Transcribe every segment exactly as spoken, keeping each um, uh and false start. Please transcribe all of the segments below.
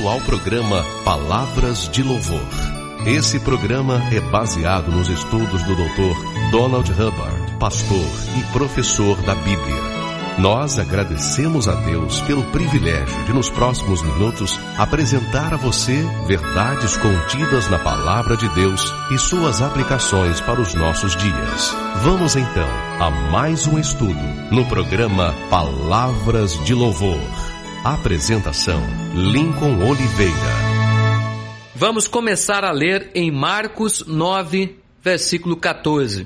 bem-vindo ao programa Palavras de Louvor. Esse programa é baseado nos estudos do doutor Donald Hubbard, pastor e professor da Bíblia. Nós agradecemos a Deus pelo privilégio de, nos próximos minutos, apresentar a você verdades contidas na Palavra de Deus e suas aplicações para os nossos dias. Vamos então a mais um estudo no programa Palavras de Louvor. Apresentação: Lincoln Oliveira. Vamos começar a ler em Marcos nove, versículo quatorze.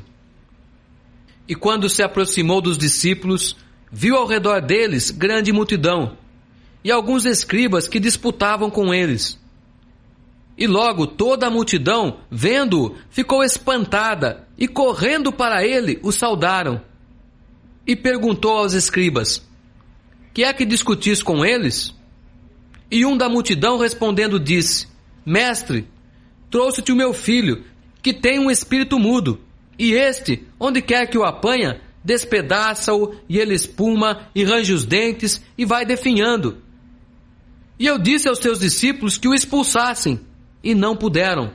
E quando se aproximou dos discípulos, viu ao redor deles grande multidão, e alguns escribas que disputavam com eles. E logo toda a multidão, vendo-o, ficou espantada, e correndo para ele, o saudaram. E perguntou aos escribas: que é que discutis com eles? E um da multidão respondendo disse: Mestre, trouxe-te o meu filho, que tem um espírito mudo, e este, onde quer que o apanha, despedaça-o, e ele espuma, e range os dentes, e vai definhando. E eu disse aos teus discípulos que o expulsassem, e não puderam.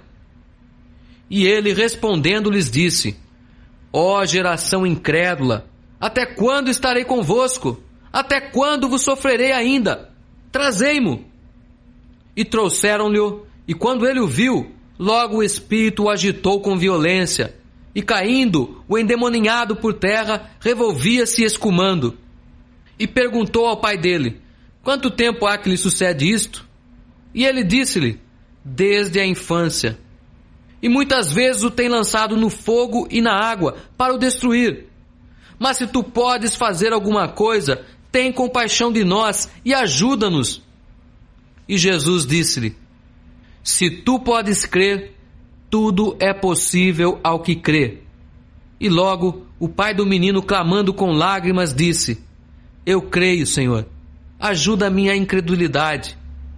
E ele respondendo lhes disse: Ó geração incrédula, até quando estarei convosco? Até quando vos sofrerei ainda? Trazei-mo. E trouxeram-lhe, e quando ele o viu, logo o espírito o agitou com violência, e caindo, o endemoninhado por terra, revolvia-se escumando. E perguntou ao pai dele: quanto tempo há que lhe sucede isto? E ele disse-lhe: desde a infância. E muitas vezes o tem lançado no fogo e na água, para o destruir. Mas se tu podes fazer alguma coisa, tem compaixão de nós e ajuda-nos. E Jesus disse-lhe: se tu podes crer, tudo é possível ao que crê. E logo o pai do menino, clamando com lágrimas, disse: eu creio, Senhor, ajuda a minha incredulidade.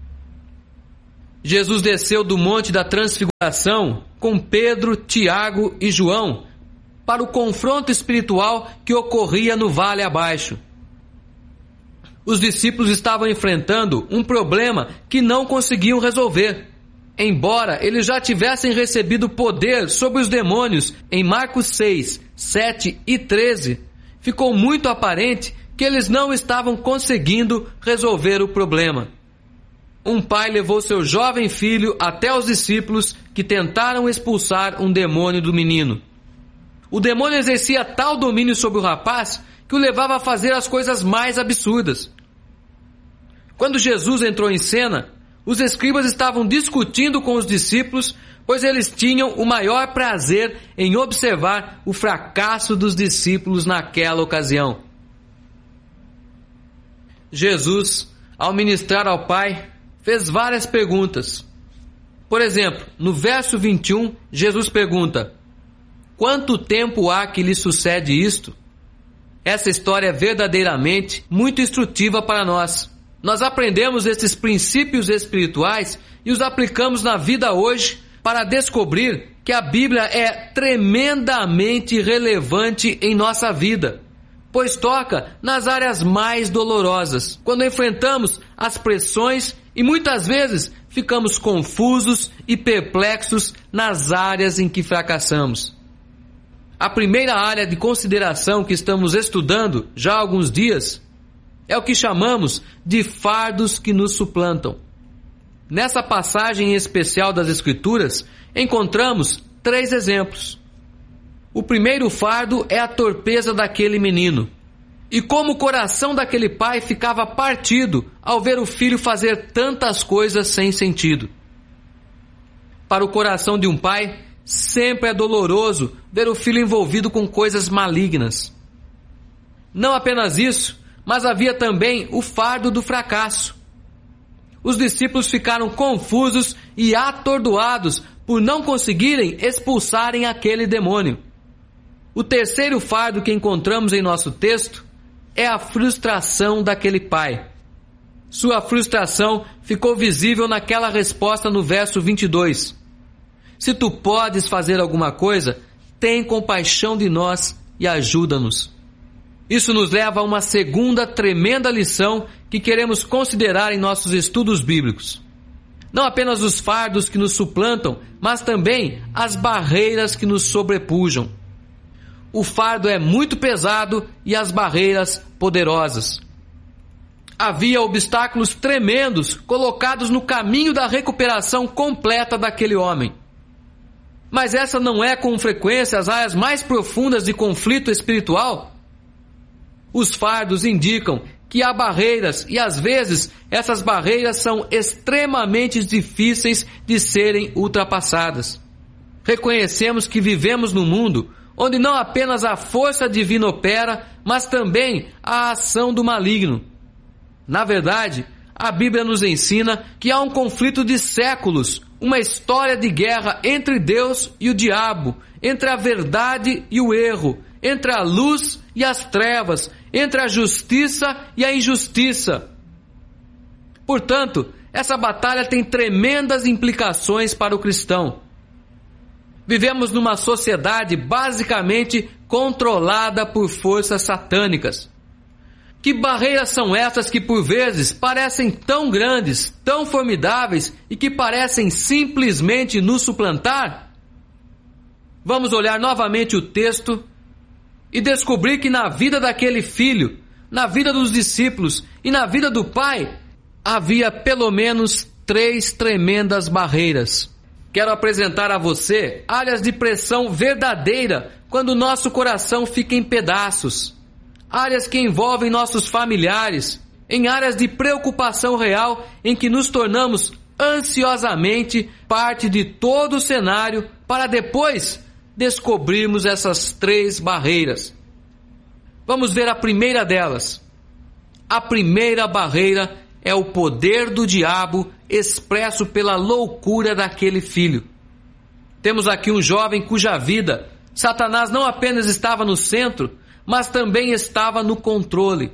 Jesus desceu do monte da transfiguração com Pedro, Tiago e João para o confronto espiritual que ocorria no vale abaixo. Os discípulos estavam enfrentando um problema que não conseguiam resolver. Embora eles já tivessem recebido poder sobre os demônios em Marcos seis, sete e treze, ficou muito aparente que eles não estavam conseguindo resolver o problema. Um pai levou seu jovem filho até os discípulos, que tentaram expulsar um demônio do menino. O demônio exercia tal domínio sobre o rapaz que o levava a fazer as coisas mais absurdas. Quando Jesus entrou em cena, os escribas estavam discutindo com os discípulos, pois eles tinham o maior prazer em observar o fracasso dos discípulos naquela ocasião. Jesus, ao ministrar ao Pai, fez várias perguntas. Por exemplo, no verso vinte e um, Jesus pergunta: quanto tempo há que lhe sucede isto? Essa história é verdadeiramente muito instrutiva para nós. Nós aprendemos esses princípios espirituais e os aplicamos na vida hoje para descobrir que a Bíblia é tremendamente relevante em nossa vida, pois toca nas áreas mais dolorosas, quando enfrentamos as pressões e muitas vezes ficamos confusos e perplexos nas áreas em que fracassamos. A primeira área de consideração que estamos estudando já há alguns dias é o que chamamos de fardos que nos suplantam. Nessa passagem especial das Escrituras, encontramos três exemplos. O primeiro fardo é a torpeza daquele menino, e como o coração daquele pai ficava partido ao ver o filho fazer tantas coisas sem sentido. Para o coração de um pai, sempre é doloroso ver o filho envolvido com coisas malignas. Não apenas isso, mas havia também o fardo do fracasso. Os discípulos ficaram confusos e atordoados por não conseguirem expulsarem aquele demônio. O terceiro fardo que encontramos em nosso texto é a frustração daquele pai. Sua frustração ficou visível naquela resposta no verso vinte e dois. Se tu podes fazer alguma coisa, tem compaixão de nós e ajuda-nos. Isso nos leva a uma segunda tremenda lição que queremos considerar em nossos estudos bíblicos. Não apenas os fardos que nos suplantam, mas também as barreiras que nos sobrepujam. O fardo é muito pesado e as barreiras poderosas. Havia obstáculos tremendos colocados no caminho da recuperação completa daquele homem. Mas essa não é com frequência as áreas mais profundas de conflito espiritual? Os fardos indicam que há barreiras e às vezes essas barreiras são extremamente difíceis de serem ultrapassadas. Reconhecemos que vivemos num mundo onde não apenas a força divina opera, mas também a ação do maligno. Na verdade, a Bíblia nos ensina que há um conflito de séculos, uma história de guerra entre Deus e o diabo, entre a verdade e o erro, entre a luz e as trevas, entre a justiça e a injustiça. Portanto, essa batalha tem tremendas implicações para o cristão. Vivemos numa sociedade basicamente controlada por forças satânicas. Que barreiras são essas que por vezes parecem tão grandes, tão formidáveis e que parecem simplesmente nos suplantar? Vamos olhar novamente o texto e descobrir que na vida daquele filho, na vida dos discípulos e na vida do pai, havia pelo menos três tremendas barreiras. Quero apresentar a você áreas de pressão verdadeira quando o nosso coração fica em pedaços. Áreas que envolvem nossos familiares, em áreas de preocupação real em que nos tornamos ansiosamente parte de todo o cenário para depois descobrirmos essas três barreiras. Vamos ver a primeira delas. A primeira barreira é o poder do diabo expresso pela loucura daquele filho. Temos aqui um jovem cuja vida Satanás não apenas estava no centro, mas também estava no controle.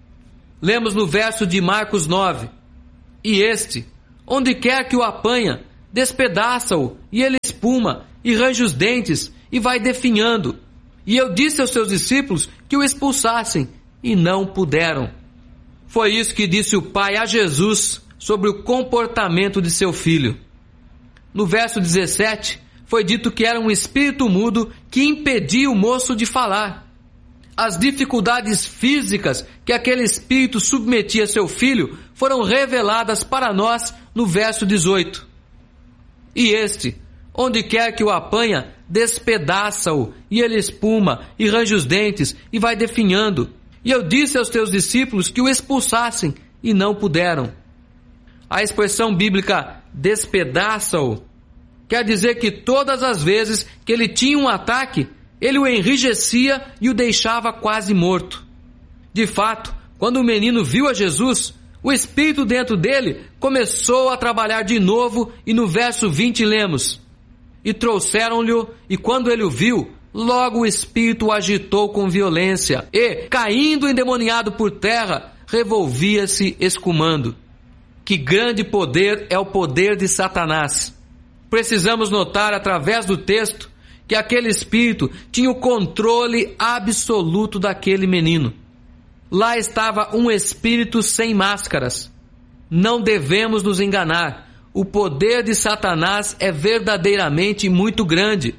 Lemos no verso de Marcos nove: E este, onde quer que o apanha, despedaça-o, e ele espuma, e range os dentes, e vai definhando. E eu disse aos seus discípulos que o expulsassem, e não puderam. Foi isso que disse o pai a Jesus sobre o comportamento de seu filho. No verso dezessete, foi dito que era um espírito mudo que impedia o moço de falar. As dificuldades físicas que aquele espírito submetia a seu filho foram reveladas para nós no verso dezoito. E este, onde quer que o apanha, despedaça-o, e ele espuma, e range os dentes, e vai definhando. E eu disse aos teus discípulos que o expulsassem, e não puderam. A expressão bíblica despedaça-o quer dizer que todas as vezes que ele tinha um ataque, ele o enrijecia e o deixava quase morto. De fato, quando o menino viu a Jesus, o espírito dentro dele começou a trabalhar de novo, e no verso vinte lemos: E trouxeram-lhe, e quando ele o viu, logo o espírito o agitou com violência, e, caindo endemoniado por terra, revolvia-se escumando. Que grande poder é o poder de Satanás! Precisamos notar através do texto que aquele espírito tinha o controle absoluto daquele menino. Lá estava um espírito sem máscaras. Não devemos nos enganar. O poder de Satanás é verdadeiramente muito grande.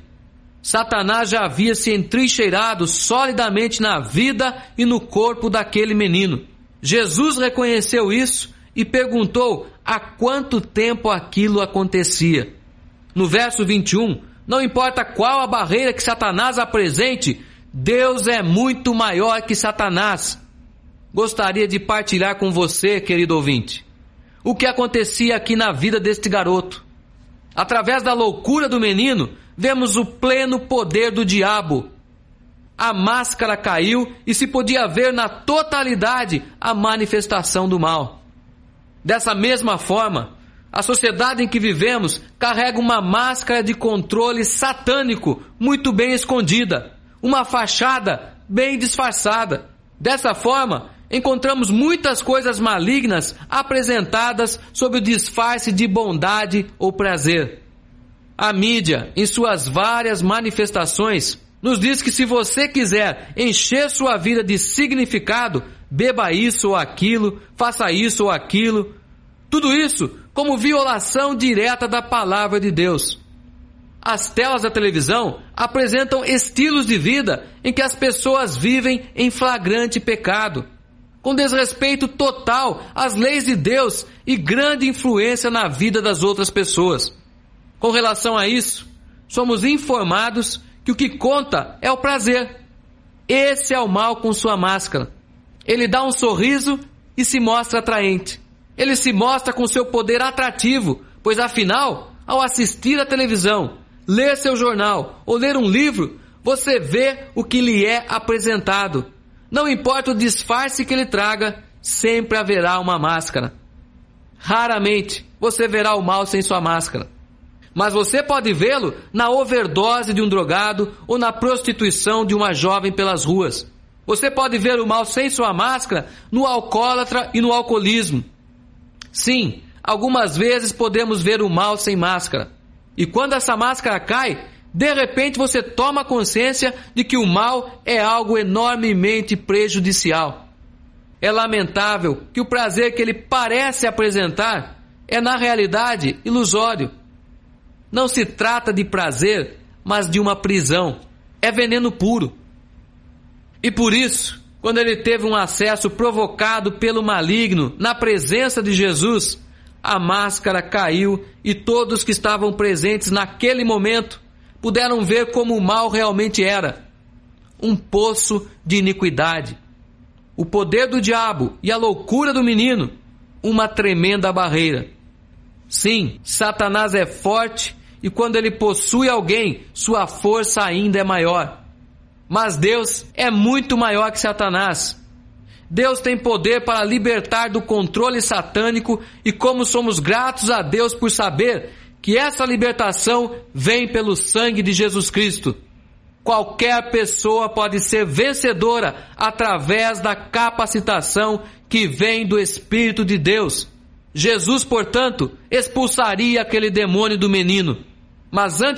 Satanás já havia se entrincheirado solidamente na vida e no corpo daquele menino. Jesus reconheceu isso e perguntou há quanto tempo aquilo acontecia. No verso vinte e um, não importa qual a barreira que Satanás apresente, Deus é muito maior que Satanás. Gostaria de partilhar com você, querido ouvinte, o que acontecia aqui na vida deste garoto. Através da loucura do menino, vemos o pleno poder do diabo. A máscara caiu e se podia ver na totalidade a manifestação do mal. Dessa mesma forma, a sociedade em que vivemos carrega uma máscara de controle satânico muito bem escondida, uma fachada bem disfarçada. Dessa forma, encontramos muitas coisas malignas apresentadas sob o disfarce de bondade ou prazer. A mídia, em suas várias manifestações, nos diz que se você quiser encher sua vida de significado, beba isso ou aquilo, faça isso ou aquilo. Tudo isso como violação direta da palavra de Deus. As telas da televisão apresentam estilos de vida em que as pessoas vivem em flagrante pecado, com desrespeito total às leis de Deus e grande influência na vida das outras pessoas. Com relação a isso, somos informados que o que conta é o prazer. Esse é o mal com sua máscara. Ele dá um sorriso e se mostra atraente. Ele se mostra com seu poder atrativo, pois afinal, ao assistir à televisão, ler seu jornal ou ler um livro, você vê o que lhe é apresentado. Não importa o disfarce que ele traga, sempre haverá uma máscara. Raramente você verá o mal sem sua máscara. Mas você pode vê-lo na overdose de um drogado ou na prostituição de uma jovem pelas ruas. Você pode ver o mal sem sua máscara no alcoólatra e no alcoolismo. Sim, algumas vezes podemos ver o mal sem máscara. E quando essa máscara cai, de repente você toma consciência de que o mal é algo enormemente prejudicial. É lamentável que o prazer que ele parece apresentar é na realidade ilusório. Não se trata de prazer, mas de uma prisão. É veneno puro. E por isso, quando ele teve um acesso provocado pelo maligno na presença de Jesus, a máscara caiu e todos que estavam presentes naquele momento puderam ver como o mal realmente era. Um poço de iniquidade. O poder do diabo e a loucura do menino, uma tremenda barreira. Sim, Satanás é forte e quando ele possui alguém, sua força ainda é maior. Mas Deus é muito maior que Satanás. Deus tem poder para libertar do controle satânico e como somos gratos a Deus por saber que essa libertação vem pelo sangue de Jesus Cristo. Qualquer pessoa pode ser vencedora através da capacitação que vem do Espírito de Deus. Jesus, portanto, expulsaria aquele demônio do menino. Mas antes